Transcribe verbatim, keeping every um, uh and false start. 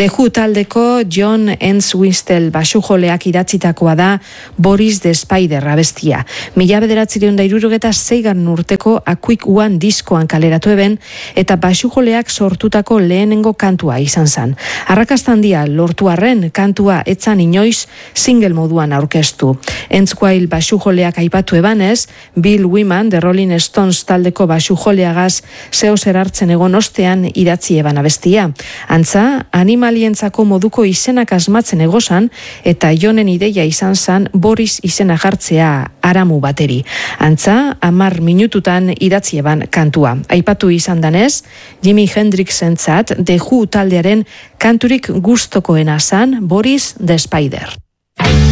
The Who taldeko John Entwistle basujoleak idatzitakoa da Boris the Spider abestia. Mila bederatzireun da hirurogeta seigarren urteko A Quick One diskoan kaleratu eben eta basujoleak sortutako lehenengo kantua izan zen. Arrakasta handia lortu arren kantua etzan inoiz single moduan aurkeztu. Entwistle basujoleak aipatu ebanez, Bill Wyman The Rolling Stones taldeko basujoleagaz zeo zer hartzen egon ostean idatzi eban abestia. Antza, animalientzako moduko izenak asmatzen egozan eta Jonen ideia izan zan Boris izena jartzea aramu bateri. Antza, amar minututan idatzi eban kantua. Aipatu izan danez, Jimi Hendrixentzat The Who taldearen kanturik gustokoena zan Boris the Spider.